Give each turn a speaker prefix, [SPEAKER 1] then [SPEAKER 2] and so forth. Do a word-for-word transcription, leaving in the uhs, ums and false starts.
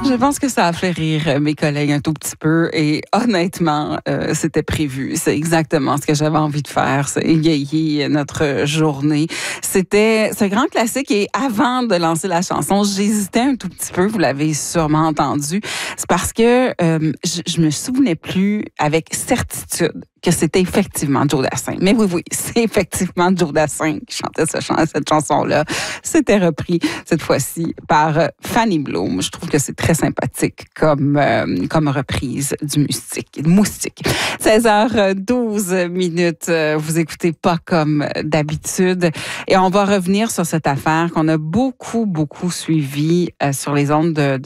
[SPEAKER 1] Je pense que ça a fait rire mes collègues un tout petit peu et honnêtement, euh, c'était prévu. C'est exactement ce que j'avais envie de faire, c'est égayer notre journée. C'était ce grand classique et avant de lancer la chanson, j'hésitais un tout petit peu, vous l'avez sûrement entendu. C'est parce que euh, je, je me souvenais plus avec certitude que c'était effectivement Joe Dassin. Mais oui, oui, c'est effectivement Joe Dassin qui chantait ce chan- cette chanson-là. C'était repris cette fois-ci par Fanny Bloom. Je trouve que c'est très sympathique comme, euh, comme reprise du moustique. moustique. seize heures douze minutes, vous écoutez pas comme d'habitude. Et on va revenir sur cette affaire qu'on a beaucoup, beaucoup suivie euh, sur les ondes de,